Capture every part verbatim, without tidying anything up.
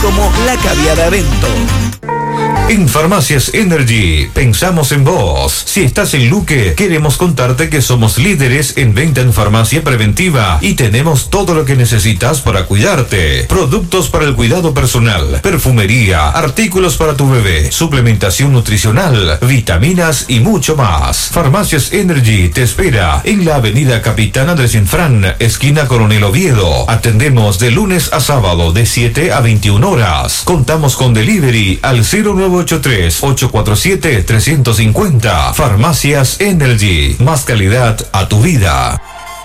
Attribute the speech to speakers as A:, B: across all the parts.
A: como La Caviara Evento.
B: En Farmacias Energy, pensamos en vos. Si estás en Luque, queremos contarte que somos líderes en venta en farmacia preventiva y tenemos todo lo que necesitas para cuidarte. Productos para el cuidado personal, perfumería, artículos para tu bebé, suplementación nutricional, vitaminas y mucho más. Farmacias Energy te espera en la avenida Capitán Andrés Infran, esquina Coronel Oviedo. Atendemos de lunes a sábado de siete a veintiuna horas. Contamos con delivery al cero nueve ocho tres, ocho cuatro siete, tres cinco cero. Farmacias Energy. Más calidad a tu vida.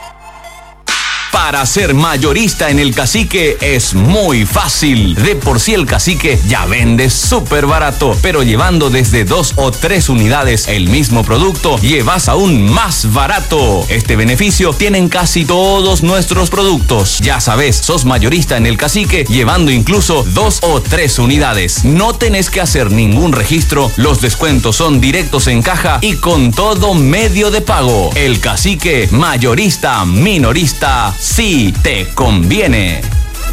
C: Para ser mayorista en El Cacique es muy fácil. De por sí El Cacique ya vende súper barato, pero llevando desde dos o tres unidades el mismo producto, llevas aún más barato. Este beneficio tienen casi todos nuestros productos. Ya sabes, sos mayorista en El Cacique llevando incluso dos o tres unidades. No tenés que hacer ningún registro, los descuentos son directos en caja y con todo medio de pago. El Cacique, mayorista, minorista, sí te conviene.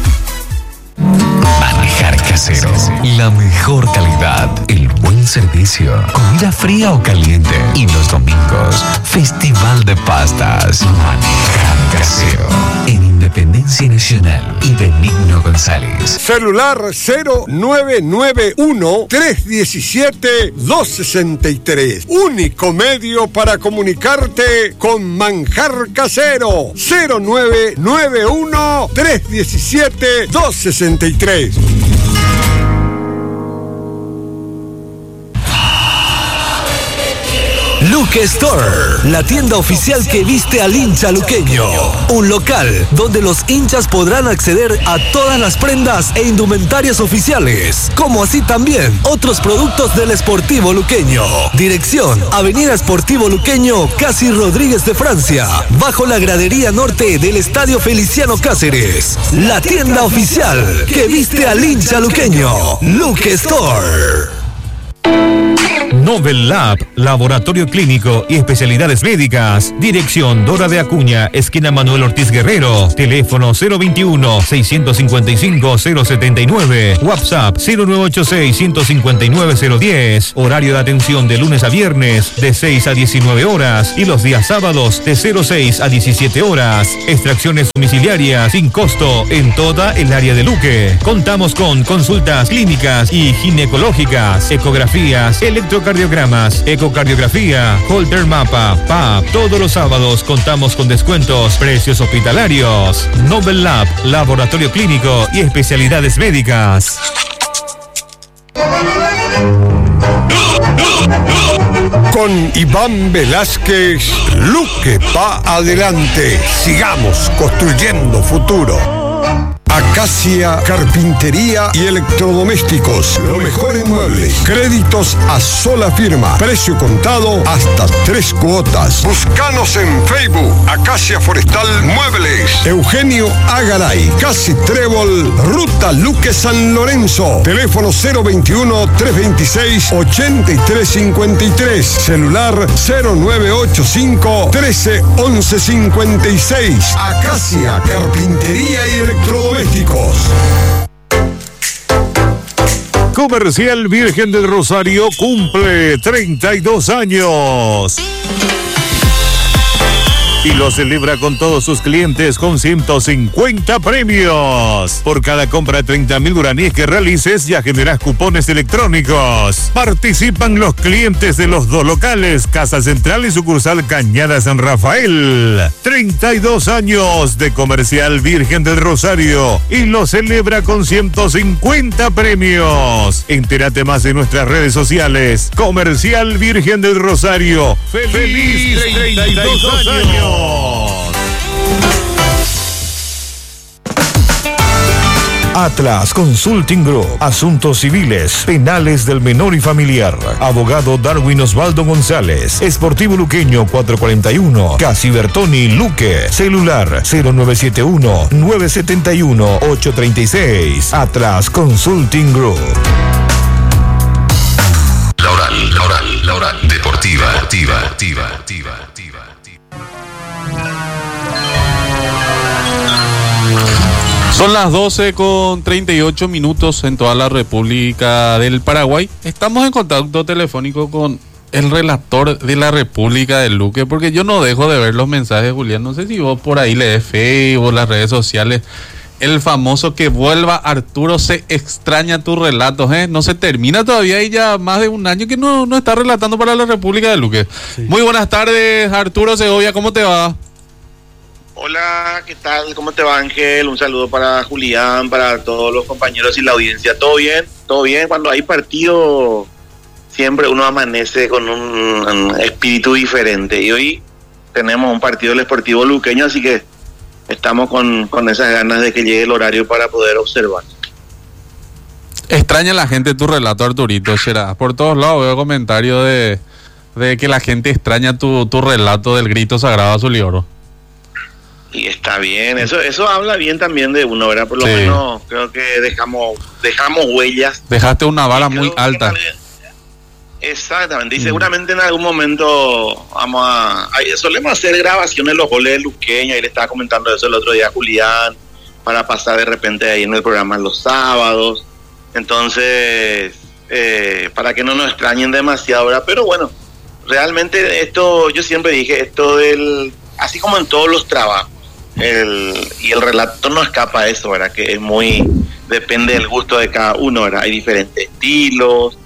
D: Manjar Casero, la mejor calidad, el buen servicio, comida fría o caliente y los domingos, Festival de Pastas. Manjar Casero, en Independencia Nacional y Benigno González.
E: Celular cero nueve nueve uno, tres uno siete, dos seis tres. Único medio para comunicarte con Manjar Casero. cero nueve nueve uno, tres uno siete, dos seis tres.
F: Luque Store, la tienda oficial que viste al hincha luqueño. Un local donde los hinchas podrán acceder a todas las prendas e indumentarias oficiales, como así también otros productos del Sportivo Luqueño. Dirección: Avenida Sportivo Luqueño, Casi Rodríguez de Francia, bajo la gradería norte del Estadio Feliciano Cáceres. La tienda oficial que viste al hincha luqueño. Luque Store.
B: Novel Lab, laboratorio clínico y especialidades médicas. Dirección: Dora de Acuña, esquina Manuel Ortiz Guerrero. Teléfono cero veintiuno, seiscientos cincuenta y cinco, cero setenta y nueve. WhatsApp cero nueve ocho seis, ciento cincuenta y nueve, cero diez. Horario de atención de lunes a viernes de seis a diecinueve horas y los días sábados de cero seis a diecisiete horas. Extracciones domiciliarias sin costo en toda el área de Luque. Contamos con consultas clínicas y ginecológicas, ecografías, electrocardiogramas, ecocardiografía, Holter Mapa, P A P. Todos los sábados contamos con descuentos, precios hospitalarios. Novel Lab, laboratorio clínico y especialidades médicas.
E: Con Iván Velázquez, Luque pa' adelante. Sigamos construyendo futuro. Acacia Carpintería y Electrodomésticos. Lo mejor en muebles. Créditos a sola firma. Precio contado hasta tres cuotas. Búscanos en Facebook. Acacia Forestal Muebles. Eugenio Agaray. Casi Trébol. Ruta Luque San Lorenzo. Teléfono cero veintiuno, trescientos veintiséis, ochenta y tres cincuenta y tres. Celular cero nueve ocho cinco, trece, once cincuenta y seis. Acacia Carpintería y Electrodomésticos.
B: Comercial Virgen del Rosario cumple treinta y dos años. Y lo celebra con todos sus clientes con ciento cincuenta premios. Por cada compra de treinta mil guaraníes que realices, ya generas cupones electrónicos. Participan los clientes de los dos locales, Casa Central y sucursal Cañada San Rafael. treinta y dos años de Comercial Virgen del Rosario y lo celebra con ciento cincuenta premios. Entérate más en nuestras redes sociales. Comercial Virgen del Rosario. ¡Feliz, ¡Feliz treinta y dos años! Atlas Consulting Group. Asuntos civiles, penales del menor y familiar. Abogado Darwin Osvaldo González. Sportivo Luqueño cuatrocientos cuarenta y uno. Casi Bertoni, Luque. Celular cero nueve siete uno, nueve siete uno, ocho tres seis. Atlas Consulting Group.
D: La oral, la oral, la oral. Deportiva, deportiva, deportiva, deportiva.
G: Son las doce con treinta y ocho minutos en toda la República del Paraguay. Estamos en contacto telefónico con el relator de la República de Luque, porque yo no dejo de ver los mensajes, Julián. No sé si vos por ahí lees Facebook, las redes sociales. El famoso que vuelva Arturo, se extraña tus relatos, ¿eh? No se termina todavía y ya más de un año que no, no está relatando para la República de Luque. Sí. Muy buenas tardes, Arturo Segovia, ¿cómo te va?
H: Hola, ¿qué tal? ¿Cómo te va, Ángel? Un saludo para Julián, para todos los compañeros y la audiencia. ¿Todo bien? ¿Todo bien? Cuando hay partido, siempre uno amanece con un, un espíritu diferente. Y hoy tenemos un partido del Sportivo Luqueño, así que estamos con, con esas ganas de que llegue el horario para poder observar.
G: Extraña la gente tu relato, Arturito, será. Por todos lados veo comentarios de, de que la gente extraña tu, tu relato del grito sagrado azul y oro.
H: Y está bien, eso eso habla bien también de uno, ¿verdad? Por lo sí. menos creo que dejamos dejamos huellas.
G: Dejaste una vara muy alta.
H: Exactamente, y mm. seguramente en algún momento vamos a... Solemos hacer grabaciones de los goles de Luqueño, y le estaba comentando eso el otro día a Julián, para pasar de repente ahí en el programa los sábados. Entonces, eh, para que no nos extrañen demasiado, ¿verdad? Pero bueno, realmente esto, yo siempre dije, esto del... Así como en todos los trabajos, el, y el relato no escapa a eso, ¿verdad? Que es muy... Depende del gusto de cada uno, ¿verdad? Hay diferentes estilos.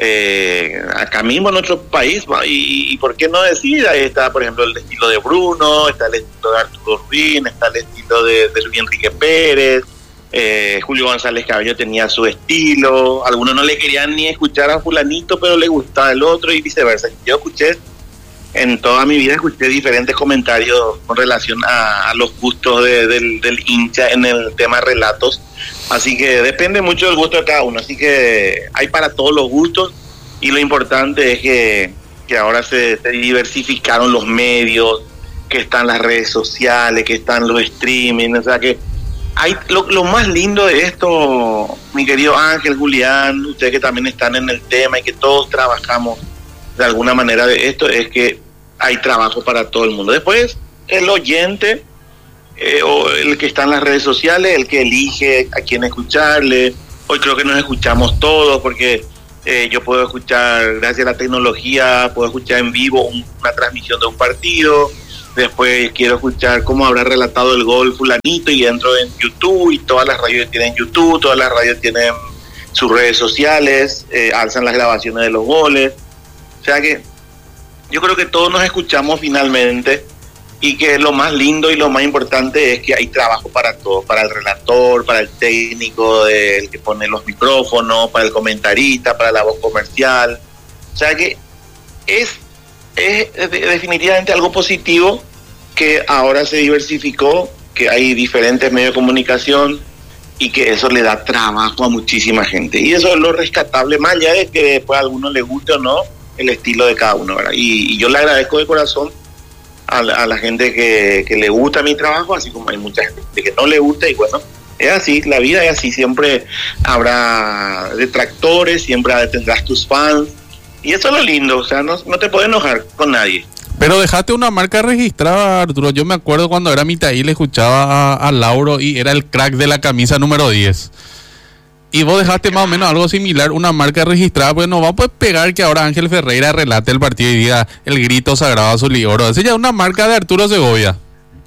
H: Eh, acá mismo en nuestro país, y, y por qué no decir, ahí está por ejemplo el estilo de Bruno, está el estilo de Arturo Ruín, está el estilo de, de Luis Enrique Pérez, eh, Julio González Cabello tenía su estilo, algunos no le querían ni escuchar a fulanito pero le gustaba el otro y viceversa. Yo escuché, en toda mi vida escuché diferentes comentarios con relación a, a los gustos de, del, del hincha en el tema relatos. Así que depende mucho del gusto de cada uno, así que hay para todos los gustos, y lo importante es que, que ahora se, se diversificaron los medios, que están las redes sociales, que están los streaming, o sea que hay lo, lo más lindo de esto, mi querido Ángel, Julián, ustedes que también están en el tema y que todos trabajamos de alguna manera de esto, es que hay trabajo para todo el mundo. Después el oyente, Eh, o el que está en las redes sociales, el que elige a quién escucharle. Hoy creo que nos escuchamos todos, porque eh, yo puedo escuchar, gracias a la tecnología, puedo escuchar en vivo un, una transmisión de un partido, después quiero escuchar cómo habrá relatado el gol fulanito y entro en YouTube, y todas las radios tienen YouTube, todas las radios tienen sus redes sociales, eh, alzan las grabaciones de los goles, o sea que yo creo que todos nos escuchamos finalmente, y que lo más lindo y lo más importante es que hay trabajo para todos, para el relator, para el técnico, el que pone los micrófonos, para el comentarista, para la voz comercial. O sea que es, es definitivamente algo positivo que ahora se diversificó, que hay diferentes medios de comunicación y que eso le da trabajo a muchísima gente. Y eso es lo rescatable, más allá de que después a alguno le guste o no el estilo de cada uno, ¿verdad? Y, y yo le agradezco de corazón A la, a la gente que, que le gusta mi trabajo, así como hay mucha gente que no le gusta, y bueno, es así, la vida es así, siempre habrá detractores, siempre tendrás tus fans, y eso es lo lindo, o sea, no, no te puedes enojar con nadie.
G: Pero dejaste una marca registrada, Arturo. Yo me acuerdo cuando era Mitaí, le escuchaba a, a Lauro y era el crack de la camisa número diez. Y vos dejaste más o menos algo similar, una marca registrada, pues no va a poder pegar que ahora Ángel Ferreira relate el partido y diga el grito sagrado azul y oro. Esa ya es una marca de Arturo Segovia.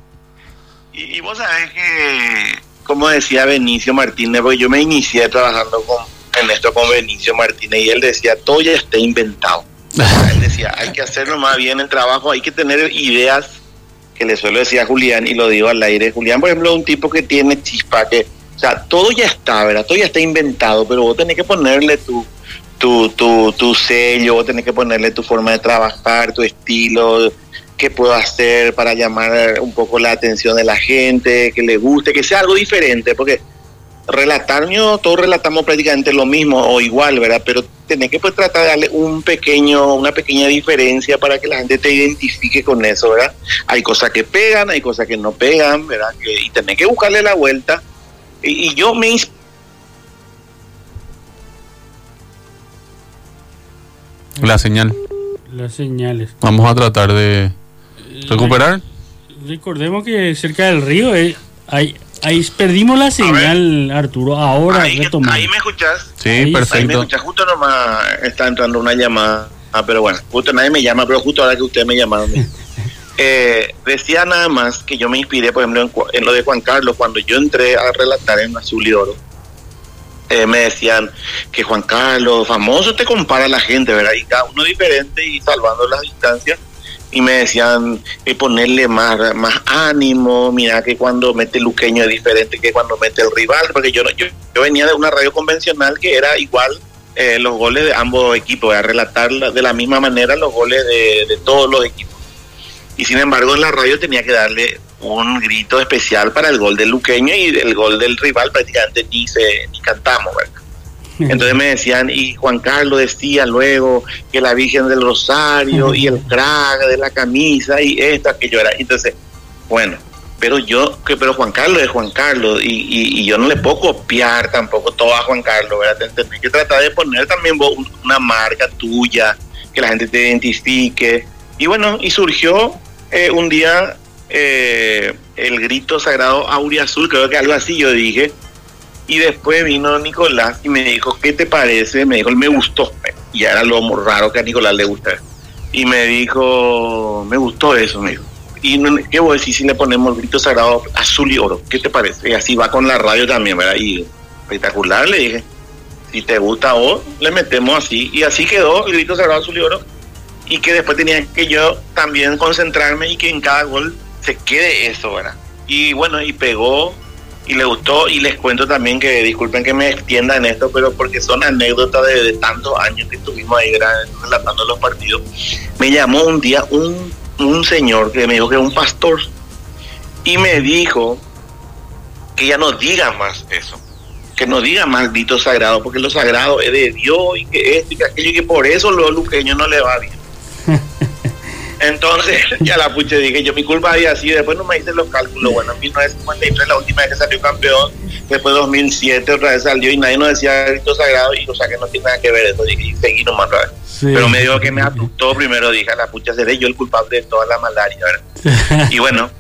H: Y, y vos sabés que, como decía Benicio Martínez, porque yo me inicié trabajando con, en esto con Benicio Martínez, y él decía, todo ya está inventado. Él decía, hay que hacerlo más bien el trabajo, hay que tener ideas, que le suelo decir a Julián, y lo digo al aire. Julián, por ejemplo, es un tipo que tiene chispa, que o sea, todo ya está, ¿verdad? Todo ya está inventado, pero vos tenés que ponerle tu, tu, tu, tu sello, vos tenés que ponerle tu forma de trabajar, tu estilo, qué puedo hacer para llamar un poco la atención de la gente, que le guste, que sea algo diferente, porque relatar, todos relatamos prácticamente lo mismo o igual, ¿verdad? Pero tenés que pues tratar de darle un pequeño, una pequeña diferencia para que la gente te identifique con eso, ¿verdad? Hay cosas que pegan, hay cosas que no pegan, ¿verdad? Que, y tenés que buscarle la vuelta. Y, y yo me
G: La señal.
I: Las señales.
G: Vamos a tratar de recuperar.
I: Recordemos que cerca del río hay, hay Ahí perdimos la señal, Arturo. Ahora
H: ahí,
I: retomamos.
H: Ahí me escuchás.
G: Sí,
I: Ahí,
G: perfecto.
H: Ahí me escuchás. Justo nomás está entrando una llamada. Ah, pero bueno, justo nadie me llama, pero justo ahora que ustedes me llamaron. eh, decía nada más que yo me inspiré, por ejemplo, en, en lo de Juan Carlos, cuando yo entré a relatar en Azul y Oro. Eh, me decían que Juan Carlos, famoso, te compara a la gente, ¿verdad? Y cada uno diferente y salvando las distancias. Y me decían eh, ponerle más, más ánimo, mira que cuando mete el luqueño es diferente que cuando mete el rival, porque yo, yo, yo venía de una radio convencional que era igual eh, los goles de ambos equipos, a relatar de la misma manera los goles de, de todos los equipos. Y sin embargo en la radio tenía que darle un grito especial para el gol del luqueño y el gol del rival prácticamente ni, se, ni cantamos, ¿verdad? Entonces me decían, y Juan Carlos decía luego que la Virgen del Rosario y el crack de la camisa y esto, aquello era. Entonces, bueno, pero yo, que pero Juan Carlos es Juan Carlos y, y, y yo no le puedo copiar tampoco todo a Juan Carlos, ¿verdad? Tenés que tratar de poner también vos una marca tuya, que la gente te identifique. Y bueno, y surgió eh, un día eh, el grito sagrado auriazul, creo que algo así yo dije. Y después vino Nicolás y me dijo, ¿qué te parece? Me dijo, él me gustó. Y era lo raro que a Nicolás le gusta. Y me dijo, me gustó eso, me dijo. Y ¿qué voy a decir si le ponemos el grito sagrado azul y oro? ¿Qué te parece? Y así va con la radio también, ¿verdad? Y espectacular, le dije. Si te gusta a vos, le metemos así. Y así quedó el grito sagrado azul y oro. Y que después tenía que yo también concentrarme y que en cada gol se quede eso, ¿verdad? Y bueno, y pegó. Y le gustó, y les cuento también que, disculpen que me extienda en esto, pero porque son anécdotas de, de tantos años que estuvimos ahí relatando los partidos. Me llamó un día un, un señor que me dijo que era un pastor, y me dijo que ya no diga más eso, que no diga más grito sagrado, porque lo sagrado es de Dios, y que esto y que aquello, y que por eso los luqueños no le va bien. Entonces, ya la puche dije, yo mi culpa había sido, después no me hice los cálculos, bueno, en mil novecientos cincuenta y tres la última vez que salió campeón, después dos mil siete otra vez salió y nadie nos decía grito sagrado, y o sea que no tiene nada que ver eso, dije, y seguí nomás otra vez. Sí. Pero me dijo que me asustó primero, dije, a la pucha seré yo el culpable de toda la malaria, ¿verdad? Y bueno,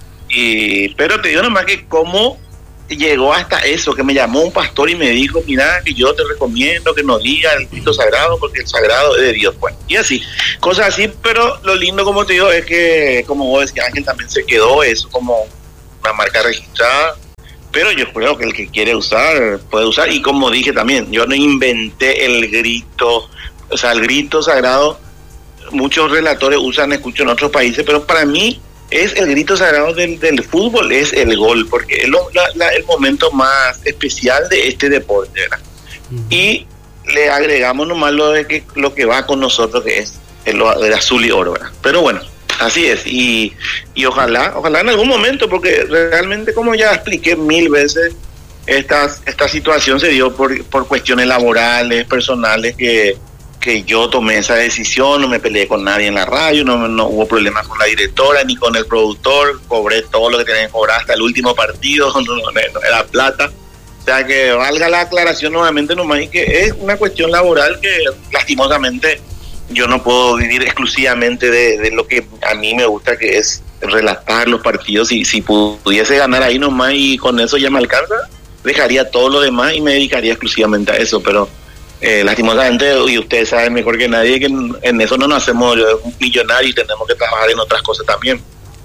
H: y pero te digo nomás que cómo llegó hasta eso, que me llamó un pastor y me dijo, mira, que yo te recomiendo que no digas el grito sagrado, porque el sagrado es de Dios, bueno, y así, cosas así, pero lo lindo, como te digo, es que, como vos decís, Ángel, también se quedó eso como una marca registrada, pero yo creo que el que quiere usar, puede usar, y como dije también, yo no inventé el grito, o sea, el grito sagrado, muchos relatores usan, escucho en otros países, pero para mí, es el grito sagrado del, del fútbol, es el gol, porque es lo, la, la, el momento más especial de este deporte, ¿verdad? Uh-huh. Y le agregamos nomás lo de que lo que va con nosotros, que es el, el azul y oro, ¿verdad? Pero bueno, así es, y, y ojalá, ojalá en algún momento, porque realmente, como ya expliqué mil veces, esta, esta situación se dio por, por cuestiones laborales, personales, que que yo tomé esa decisión, no me peleé con nadie en la radio, no, no hubo problemas con la directora ni con el productor, cobré todo lo que tenía que cobrar hasta el último partido, no, no, no era plata. O sea que valga la aclaración nuevamente nomás, y que es una cuestión laboral que lastimosamente yo no puedo vivir exclusivamente de, de lo que a mí me gusta, que es relatar los partidos. Y si pudiese ganar ahí nomás y con eso ya me alcanza, dejaría todo lo demás y me dedicaría exclusivamente a eso, pero Eh, lastimosamente, y ustedes saben mejor que nadie que en, en eso no nos hacemos un millonario y tenemos que trabajar en otras cosas también.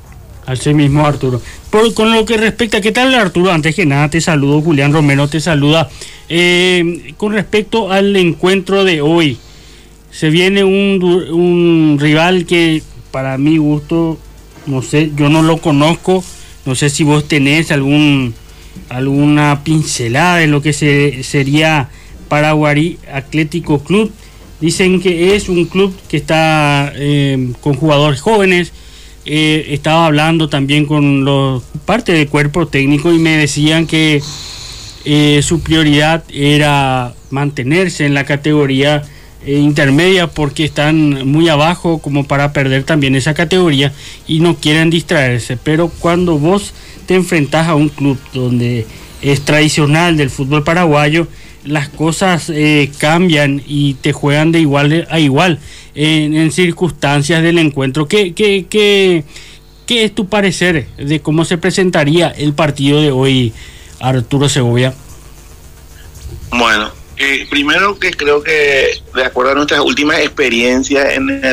I: Así mismo, Arturo. Por, con lo que respecta, ¿qué tal, Arturo? Antes que nada te saludo, Julián Romero te saluda. Eh, con respecto al encuentro de hoy, se viene un, un rival que para mi gusto, no sé, yo no lo conozco, no sé si vos tenés algún alguna pincelada de lo que se, sería Paraguarí Atlético Club. Dicen que es un club que está eh, con jugadores jóvenes. Eh, estaba hablando también con los parte del cuerpo técnico y me decían que eh, su prioridad era mantenerse en la categoría eh, intermedia, porque están muy abajo como para perder también esa categoría y no quieren distraerse. Pero cuando vos te enfrentás a un club donde es tradicional del fútbol paraguayo, las cosas eh, cambian y te juegan de igual a igual en, en circunstancias del encuentro. ¿Qué, qué, qué, ¿Qué es tu parecer de cómo se presentaría el partido de hoy, Arturo Segovia?
H: Bueno, eh, primero que creo que de acuerdo a nuestras últimas experiencias en el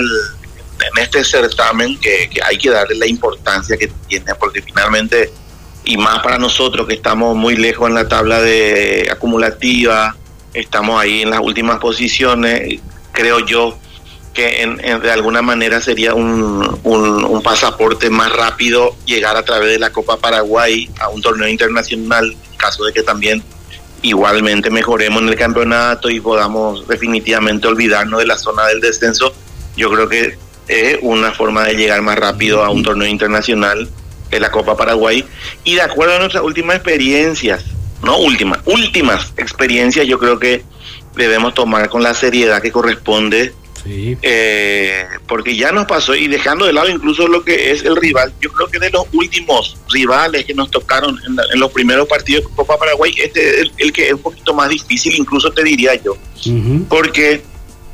H: en este certamen, que, que hay que darle la importancia que tiene, porque finalmente, y más para nosotros que estamos muy lejos en la tabla de acumulativa, estamos ahí en las últimas posiciones, creo yo que en, en, de alguna manera sería un, un, un pasaporte más rápido llegar a través de la Copa Paraguay a un torneo internacional, en caso de que también igualmente mejoremos en el campeonato y podamos definitivamente olvidarnos de la zona del descenso. Yo creo que es una forma de llegar más rápido a un torneo internacional de la Copa Paraguay, y de acuerdo a nuestras últimas experiencias, no últimas, últimas experiencias, yo creo que debemos tomar con la seriedad que corresponde. Sí. Eh, porque ya nos pasó, y dejando de lado incluso lo que es el rival, yo creo que de los últimos rivales que nos tocaron en, la, en los primeros partidos de Copa Paraguay, este es el, el que es un poquito más difícil, incluso te diría yo, uh-huh. porque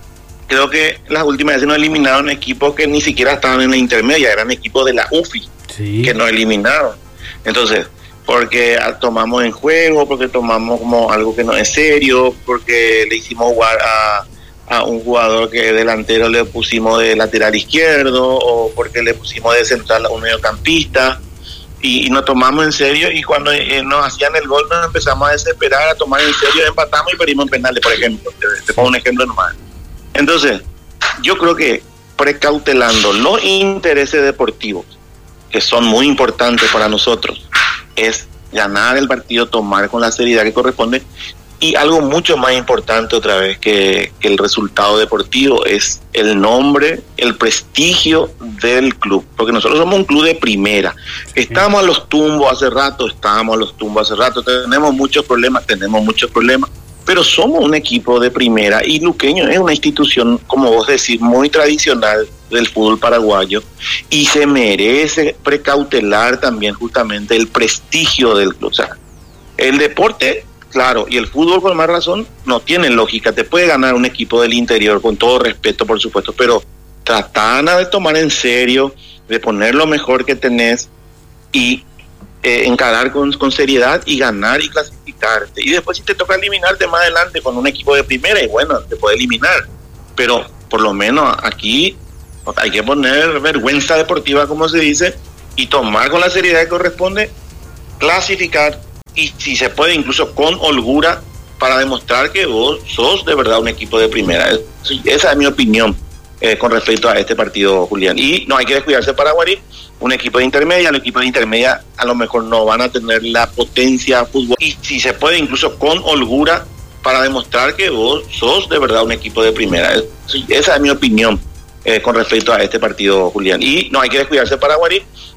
H: creo que las últimas veces nos eliminaron equipos que ni siquiera estaban en la intermedia, eran equipos de la U F I, sí. que nos eliminaron. Entonces, porque tomamos en juego, porque tomamos como algo que no es serio, porque le hicimos jugar a, a un jugador que delantero le pusimos de lateral izquierdo, o porque le pusimos de central a un mediocampista, y, y nos tomamos en serio, y cuando eh, nos hacían el gol nos empezamos a desesperar, a tomar en serio, empatamos y perdimos en penales, por ejemplo. Te, te pongo un ejemplo nomás. Entonces, yo creo que precautelando los intereses deportivos, que son muy importantes para nosotros, es ganar el partido, tomar con la seriedad que corresponde, y algo mucho más importante otra vez que, que el resultado deportivo es el nombre, el prestigio del club, porque nosotros somos un club de primera. Estamos a los tumbos hace rato, estamos a los tumbos hace rato, tenemos muchos problemas, tenemos muchos problemas, pero somos un equipo de primera, y Luqueño es una institución, como vos decís, muy tradicional del fútbol paraguayo, y se merece precautelar también justamente el prestigio del club. O sea, el deporte, claro, y el fútbol por más razón, no tiene lógica. Te puede ganar un equipo del interior, con todo respeto, por supuesto, pero tratana de tomar en serio, de poner lo mejor que tenés, y eh, encarar con, con seriedad y ganar y clasificarte. Y después si te toca eliminarte más adelante con un equipo de primera, y bueno, te puede eliminar. Pero por lo menos aquí hay que poner vergüenza deportiva, como se dice, y tomar con la seriedad que corresponde, clasificar, y si se puede incluso con holgura, para demostrar que vos sos de verdad un equipo de primera. Esa es mi opinión eh, con respecto a este partido, Julián. Y no hay que descuidarse para Guarí, un equipo de intermedia, los equipos de intermedia a lo mejor no van a tener la potencia fútbol, y si se puede incluso con holgura, para demostrar que vos sos de verdad un equipo de primera. Esa es mi opinión eh, con respecto a este partido, Julián. Y no hay que descuidarse para Guarí,